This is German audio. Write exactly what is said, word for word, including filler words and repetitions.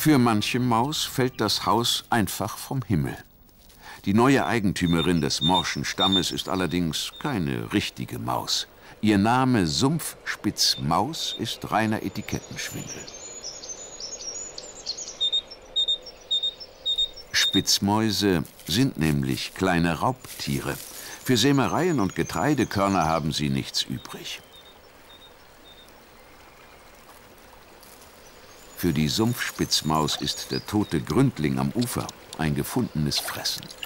Für manche Maus fällt das Haus einfach vom Himmel. Die neue Eigentümerin des morschen Stammes ist allerdings keine richtige Maus. Ihr Name Sumpfspitzmaus ist reiner Etikettenschwindel. Spitzmäuse sind nämlich kleine Raubtiere. Für Sämereien und Getreidekörner haben sie nichts übrig. Für die Sumpfspitzmaus ist der tote Gründling am Ufer ein gefundenes Fressen.